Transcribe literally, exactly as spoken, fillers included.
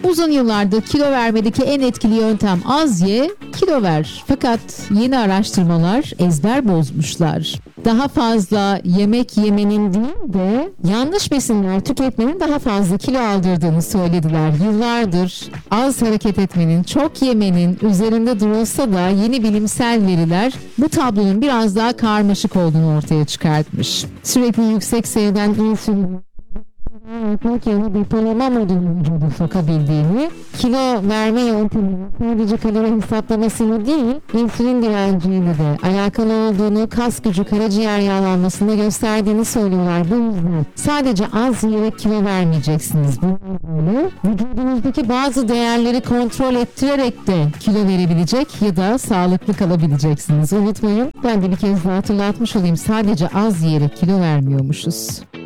Uzun yıllardır kilo vermedeki en etkili yöntem az ye, kilo ver. Fakat yeni araştırmalar ezber bozmuşlar. Daha fazla yemek yemenin değil de yanlış besinler tüketmenin daha fazla kilo aldırdığını söylediler. Yıllardır az hareket etmenin, çok yemenin üzerinde durulsa da yeni bilimsel veriler bu tablonun biraz daha karmaşık olduğunu ortaya çıkartmış. Sürekli yüksek seviyen insülin yapmak yerine depolama modunu vücuda sokabildiğini, kilo verme yönteminin sadece kalori hesaplamasını değil, insülin direnciyle de alakalı olduğunu, kas gücü, karaciğer yağlanmasında gösterdiğini söylüyorlar. Bu yüzden sadece az yiyerek kilo vermeyeceksiniz. Bununla vücudunuzdaki bazı değerleri kontrol ettirerek de kilo verebilecek ya da sağlıklı kalabileceksiniz. Unutmayın, ben de bir kez daha hatırlatmış olayım, sadece az yiyerek kilo vermiyormuşuz.